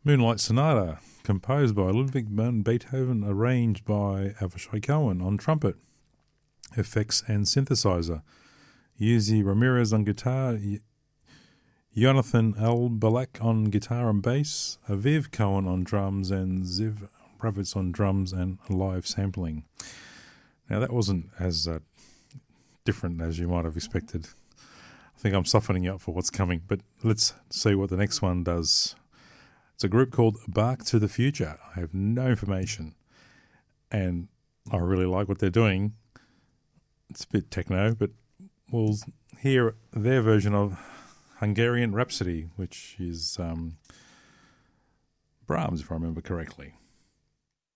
Moonlight Sonata, composed by Ludwig van Beethoven, arranged by Avishai Cohen on trumpet, effects and synthesizer. Yuzi Ramirez on guitar, Jonathan Albalak on guitar and bass, Aviv Cohen on drums, and Ziv Ravitz on drums and live sampling. Now that wasn't as different as you might have expected. I think I'm softening up for what's coming, but let's see what the next one does. It's a group called Bark to the Future. I have no information, and I really like what they're doing. It's a bit techno, but we'll hear their version of Hungarian Rhapsody, which is Brahms, if I remember correctly.